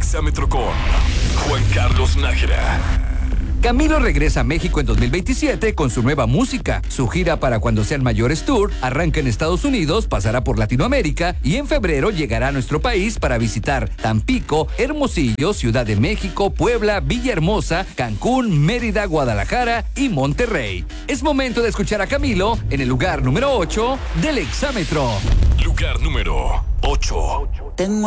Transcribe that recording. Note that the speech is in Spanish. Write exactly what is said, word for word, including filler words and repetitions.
Exámetro con Juan Carlos Nájera. Camilo regresa a México en dos mil veintisiete con su nueva música. Su gira para Cuando Sean Mayores Tour arranca en Estados Unidos, pasará por Latinoamérica y en febrero llegará a nuestro país para visitar Tampico, Hermosillo, Ciudad de México, Puebla, Villahermosa, Cancún, Mérida, Guadalajara y Monterrey. Es momento de escuchar a Camilo en el lugar número ocho del Exámetro. Lugar número ocho. Tengo